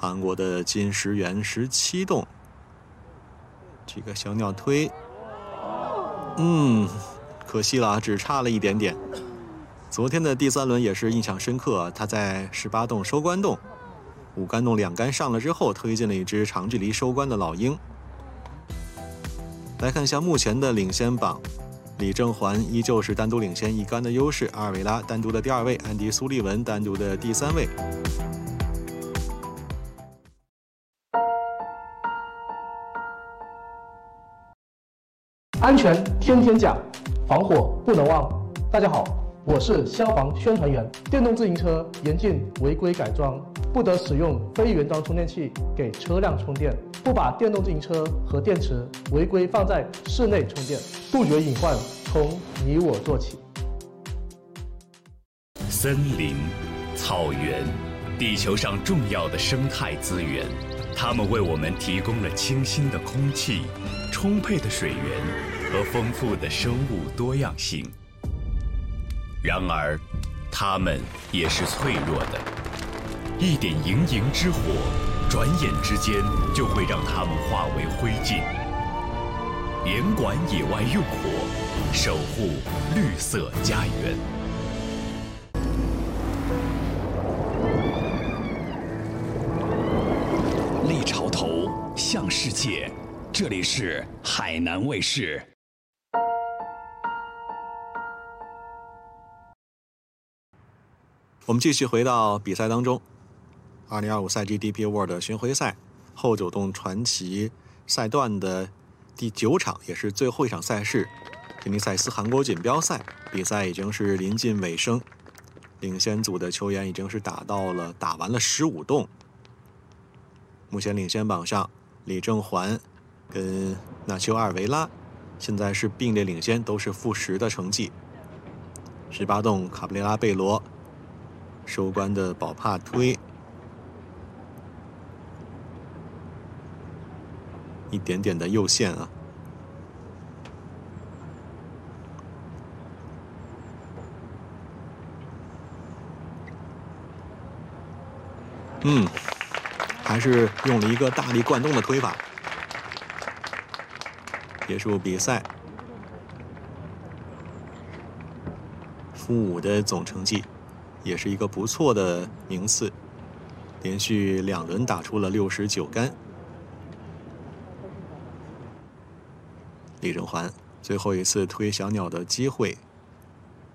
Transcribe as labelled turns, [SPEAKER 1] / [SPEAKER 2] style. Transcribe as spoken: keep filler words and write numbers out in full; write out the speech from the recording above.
[SPEAKER 1] 韩国的金石元十七洞，这个小鸟推，嗯，可惜了，只差了一点点。昨天的第三轮也是印象深刻，他在十八洞收官洞，五杆洞两杆上了之后，推进了一只长距离收官的老鹰。来看一下目前的领先榜，李正环依旧是单独领先一杆的优势，阿尔维拉单独的第二位，安迪苏利文单独的第三位。
[SPEAKER 2] 安全天天讲，防火不能忘。大家好，我是消防宣传员。电动自行车严禁违规改装，不得使用非原装充电器给车辆充电，不把电动自行车和电池违规放在室内充电，杜绝隐患从你我做起。
[SPEAKER 3] 森林、草原，地球上重要的生态资源，它们为我们提供了清新的空气、充沛的水源和丰富的生物多样性。然而，它们也是脆弱的，一点营营之火，转眼之间就会让它们化为灰烬。严管野外用火，守护绿色家园。
[SPEAKER 4] 立潮头，向世界。这里是海南卫视。
[SPEAKER 1] 我们继续回到比赛当中，二零二五赛季 D P World 巡回赛后九洞传奇赛段的第九场，也是最后一场赛事，吉尼赛斯韩国锦标赛比赛已经是临近尾声，领先组的球员已经是打到了打完了十五洞。目前领先榜上，李正环跟纳丘阿尔维拉现在是并列领先，都是负十的成绩。十八洞卡布雷拉贝罗收官的保帕推，一点点的右线啊。嗯，还是用了一个大力贯动的推法。结束比赛，负五的总成绩，也是一个不错的名次，连续两轮打出了六十九杆。李正环最后一次推小鸟的机会